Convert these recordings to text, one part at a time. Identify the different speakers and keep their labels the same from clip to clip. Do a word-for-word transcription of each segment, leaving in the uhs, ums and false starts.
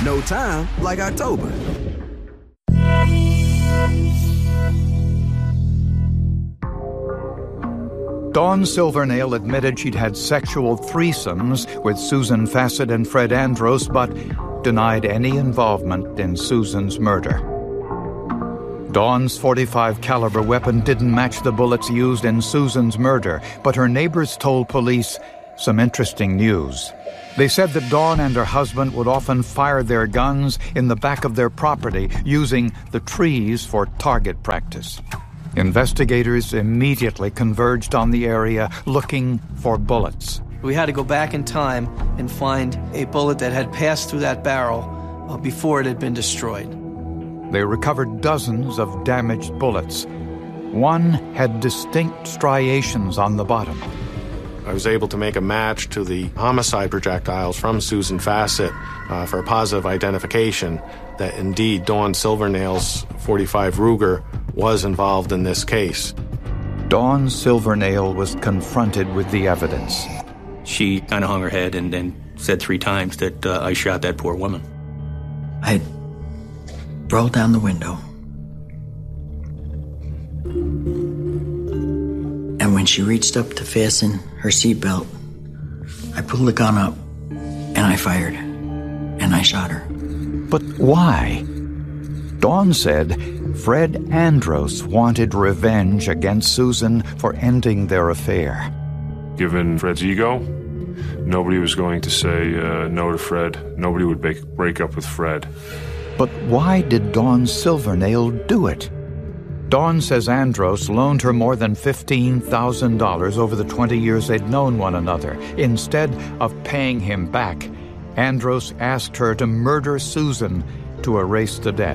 Speaker 1: No time like October.
Speaker 2: Dawn Silvernail admitted she'd had sexual threesomes with Susan Fassett and Fred Andros, but denied any involvement in Susan's murder. Dawn's forty-five caliber weapon didn't match the bullets used in Susan's murder, but her neighbors told police some interesting news. They said that Dawn and her husband would often fire their guns in the back of their property, using the trees for target practice. Investigators immediately converged on the area looking for bullets.
Speaker 3: We had to go back in time and find a bullet that had passed through that barrel uh, before it had been destroyed.
Speaker 2: They recovered dozens of damaged bullets. One had distinct striations on the bottom.
Speaker 4: I was able to make a match to the homicide projectiles from Susan Fassett uh, for a positive identification that indeed Dawn Silvernail's forty-five Ruger was involved in this case.
Speaker 2: Dawn Silvernail was confronted with the evidence.
Speaker 5: She kind of hung her head and then said three times that uh, I shot that poor woman.
Speaker 6: I rolled down the window. And when she reached up to fasten her seatbelt, I pulled the gun up and I fired. And I shot her.
Speaker 2: But why? Dawn said Fred Andros wanted revenge against Susan for ending their affair.
Speaker 7: Given Fred's ego, nobody was going to say uh, no to Fred. Nobody would break, break up with Fred.
Speaker 2: But why did Dawn Silvernail do it? Dawn says Andros loaned her more than fifteen thousand dollars over the twenty years they'd known one another. Instead of paying him back, Andros asked her to murder Susan to erase the debt.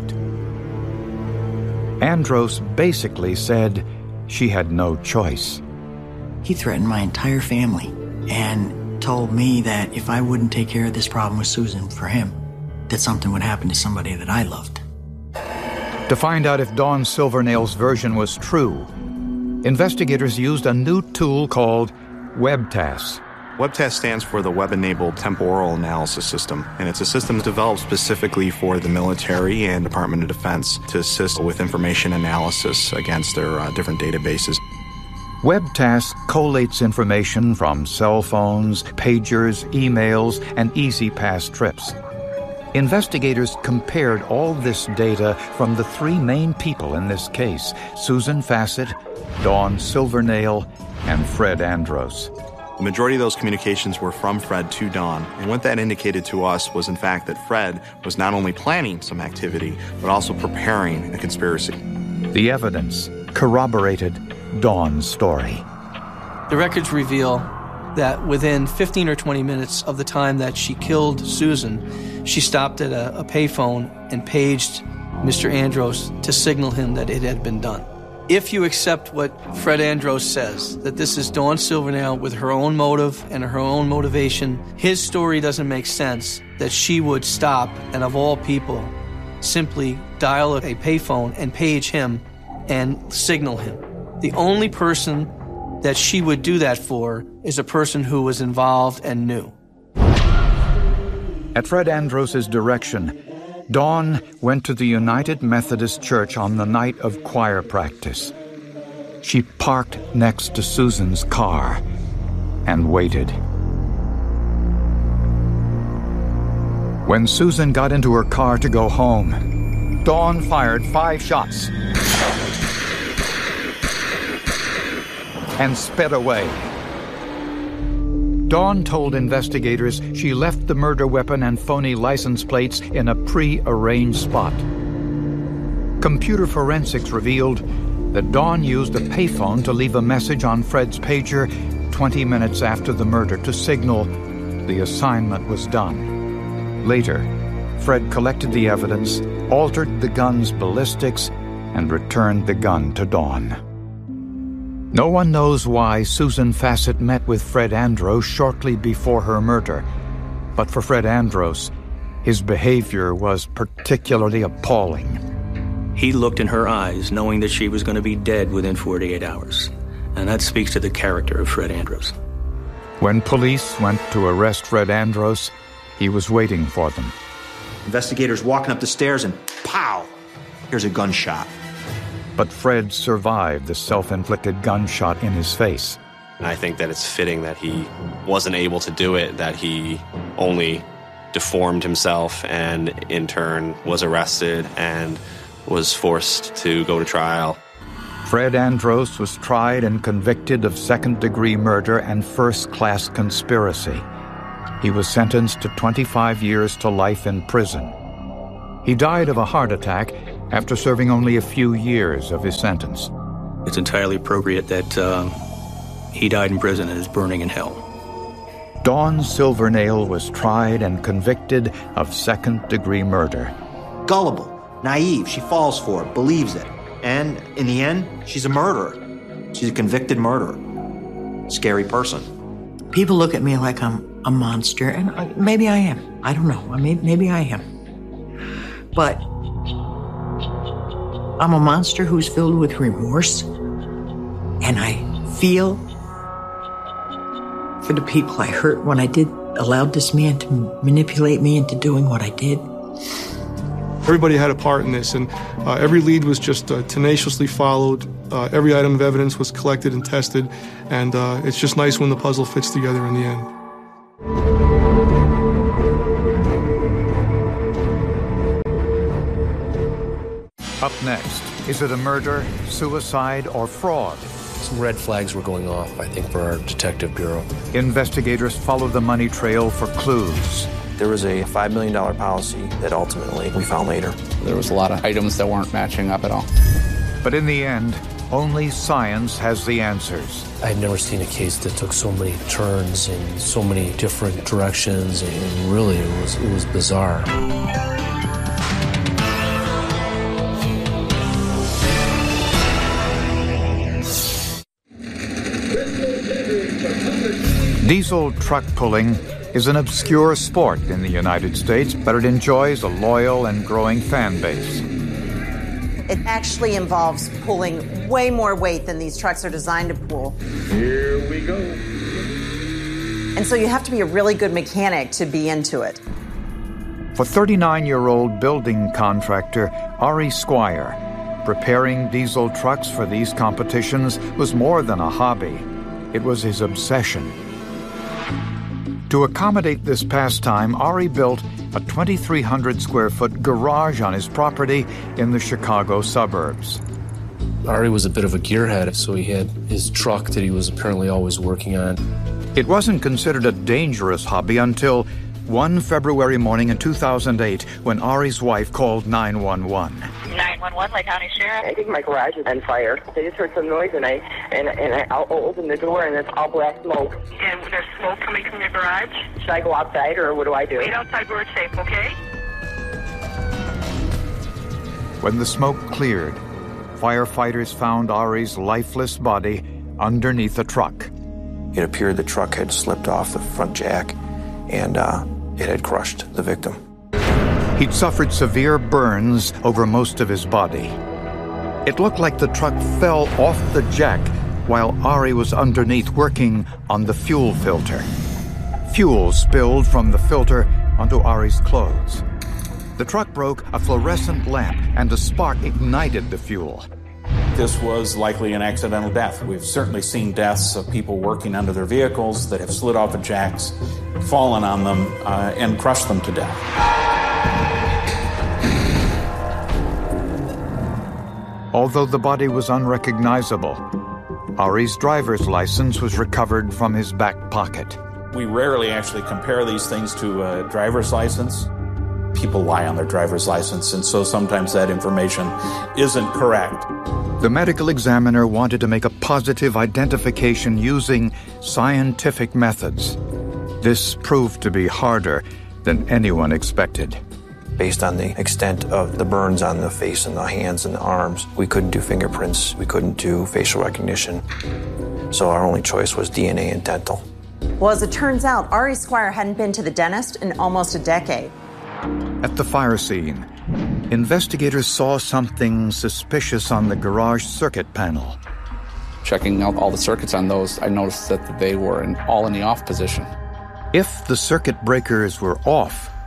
Speaker 2: Andros basically said she had no choice.
Speaker 6: He threatened my entire family and told me that if I wouldn't take care of this problem with Susan for him, that something would happen to somebody that I loved.
Speaker 2: To find out if Dawn Silvernail's version was true, investigators used a new tool called WebTAS.
Speaker 8: WebTAS stands for the Web-Enabled Temporal Analysis System, and it's a system developed specifically for the military and Department of Defense to assist with information analysis against their uh, different databases.
Speaker 2: WebTAS collates information from cell phones, pagers, emails, and E-ZPass trips. Investigators compared all this data from the three main people in this case: Susan Fassett, Dawn Silvernail, and Fred Andros.
Speaker 8: The majority of those communications were from Fred to Dawn, and what that indicated to us was, in fact, that Fred was not only planning some activity, but also preparing a conspiracy.
Speaker 2: The evidence corroborated Dawn's story.
Speaker 3: The records reveal that within fifteen or twenty minutes of the time that she killed Susan, she stopped at a, a payphone and paged Mister Andros to signal him that it had been done. If you accept what Fred Andros says, that this is Dawn Silvernail with her own motive and her own motivation, his story doesn't make sense that she would stop and, of all people, simply dial a payphone and page him and signal him. The only person that she would do that for is a person who was involved and knew.
Speaker 2: At Fred Andros' direction, Dawn went to the United Methodist Church on the night of choir practice. She parked next to Susan's car and waited. When Susan got into her car to go home, Dawn fired five shots and sped away. Dawn told investigators she left the murder weapon and phony license plates in a pre-arranged spot. Computer forensics revealed that Dawn used a payphone to leave a message on Fred's pager twenty minutes after the murder to signal the assignment was done. Later, Fred collected the evidence, altered the gun's ballistics, and returned the gun to Dawn. No one knows why Susan Fassett met with Fred Andros shortly before her murder, but for Fred Andros, his behavior was particularly appalling.
Speaker 5: He looked in her eyes knowing that she was going to be dead within forty-eight hours, and that speaks to the character of Fred Andros.
Speaker 2: When police went to arrest Fred Andros, he was waiting for them.
Speaker 9: Investigators walking up the stairs and pow! Here's a gunshot.
Speaker 2: But Fred survived the self-inflicted gunshot in his face.
Speaker 10: I think that it's fitting that he wasn't able to do it, that he only deformed himself and in turn was arrested and was forced to go to trial.
Speaker 2: Fred Andros was tried and convicted of second-degree murder and first-class conspiracy. He was sentenced to twenty-five years to life in prison. He died of a heart attack after serving only a few years of his sentence.
Speaker 5: It's entirely appropriate that uh, he died in prison and is burning in hell.
Speaker 2: Dawn Silvernail was tried and convicted of second-degree murder.
Speaker 9: Gullible, naive, she falls for it, believes it. And in the end, she's a murderer. She's a convicted murderer. Scary person.
Speaker 6: People look at me like I'm a monster, and I, maybe I am. I don't know. I may, maybe I am. But I'm a monster who's filled with remorse, and I feel for the people I hurt when I did allowed this man to manipulate me into doing what I did.
Speaker 11: Everybody had a part in this, and uh, every lead was just uh, tenaciously followed. Uh, every item of evidence was collected and tested, and uh, it's just nice when the puzzle fits together in the end.
Speaker 2: Up next, is it a murder, suicide, or fraud?
Speaker 12: Some red flags were going off, I think, for our detective bureau.
Speaker 2: Investigators follow the money trail for clues.
Speaker 13: There was a five million dollars policy that ultimately we found later.
Speaker 14: There was a lot of items that weren't matching up at all.
Speaker 2: But in the end, only science has the answers.
Speaker 12: I've never seen a case that took so many turns in so many different directions, and really it was, it was bizarre.
Speaker 2: Diesel truck pulling is an obscure sport in the United States, but it enjoys a loyal and growing fan base.
Speaker 15: It actually involves pulling way more weight than these trucks are designed to pull.
Speaker 16: Here we go.
Speaker 15: And so you have to be a really good mechanic to be into it.
Speaker 2: For thirty-nine-year-old building contractor Ari Squire, preparing diesel trucks for these competitions was more than a hobby. It was his obsession. To accommodate this pastime, Ari built a twenty-three hundred square foot garage on his property in the Chicago suburbs.
Speaker 12: Ari was a bit of a gearhead, so he had his truck that he was apparently always working on.
Speaker 2: It wasn't considered a dangerous hobby until one February morning in two thousand eight when Ari's wife called nine one one.
Speaker 17: nine one one, Lake County Sheriff.
Speaker 18: I think my garage is on fire. I just heard some noise, and I and and I I'll open the door, and it's all black smoke.
Speaker 17: And there's smoke coming from your garage?
Speaker 18: Should I go outside, or what do I do?
Speaker 17: Wait outside where it's safe, okay?
Speaker 2: When the smoke cleared, firefighters found Ari's lifeless body underneath the truck.
Speaker 13: It appeared the truck had slipped off the front jack, and uh, it had crushed the victim.
Speaker 2: He'd suffered severe burns over most of his body. It looked like the truck fell off the jack while Ari was underneath working on the fuel filter. Fuel spilled from the filter onto Ari's clothes. The truck broke a fluorescent lamp, and a spark ignited the fuel.
Speaker 19: This was likely an accidental death. We've certainly seen deaths of people working under their vehicles that have slid off the jacks, fallen on them, uh, and crushed them to death.
Speaker 2: Although the body was unrecognizable, Ari's driver's license was recovered from his back pocket.
Speaker 19: We rarely actually compare these things to a driver's license. People lie on their driver's license, and so sometimes that information isn't correct.
Speaker 2: The medical examiner wanted to make a positive identification using scientific methods. This proved to be harder than anyone expected.
Speaker 13: Based on the extent of the burns on the face and the hands and the arms, we couldn't do fingerprints, we couldn't do facial recognition. So our only choice was D N A and dental.
Speaker 15: Well, as it turns out, Ari Squire hadn't been to the dentist in almost a decade.
Speaker 2: At the fire scene, investigators saw something suspicious on the garage circuit panel.
Speaker 14: Checking out all the circuits on those, I noticed that they were in, all in the off position.
Speaker 2: If the circuit breakers were off,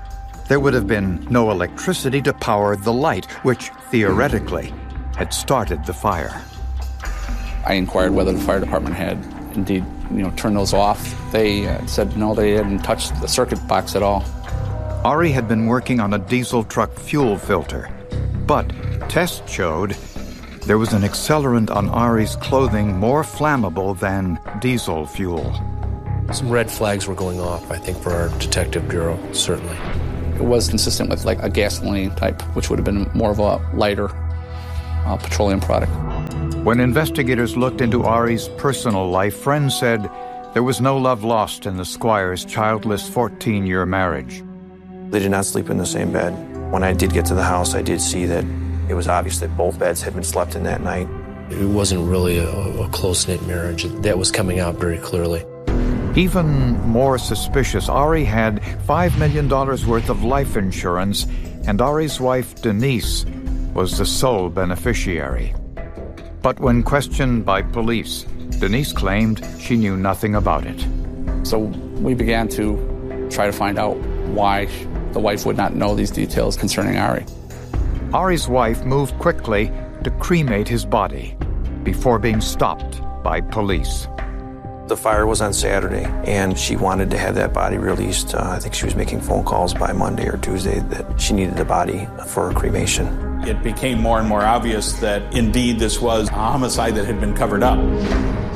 Speaker 2: There would have been no electricity to power the light, which, theoretically, had started the fire.
Speaker 14: I inquired whether the fire department had indeed, you know, turned those off. They uh, said no, they hadn't touched the circuit box at all.
Speaker 2: Ari had been working on a diesel truck fuel filter, but tests showed there was an accelerant on Ari's clothing more flammable than diesel fuel.
Speaker 12: Some red flags were going off, I think, for our detective bureau, certainly.
Speaker 14: It was consistent with like a gasoline type, which would have been more of a lighter uh, petroleum product.
Speaker 2: When investigators looked into Ari's personal life, friends said there was no love lost in the Squires' childless fourteen-year marriage.
Speaker 13: They did not sleep in the same bed. When I did get to the house, I did see that it was obvious that both beds had been slept in that night.
Speaker 12: It wasn't really a, a close-knit marriage. That was coming out very clearly.
Speaker 2: Even more suspicious, Ari had five million dollars worth of life insurance, and Ari's wife, Denise, was the sole beneficiary. But when questioned by police, Denise claimed she knew nothing about it.
Speaker 14: So we began to try to find out why the wife would not know these details concerning Ari.
Speaker 2: Ari's wife moved quickly to cremate his body before being stopped by police.
Speaker 13: The fire was on Saturday, and she wanted to have that body released. Uh, I think she was making phone calls by Monday or Tuesday that she needed the body for cremation.
Speaker 19: It became more and more obvious that indeed this was a homicide that had been covered up.